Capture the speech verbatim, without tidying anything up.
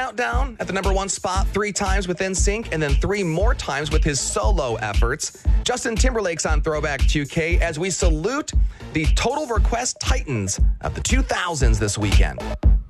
Countdown at the number one spot three times with N Sync and then three more times with his solo efforts. Justin Timberlake's on Throwback two K as we salute the Total Request Titans of the two thousands this weekend.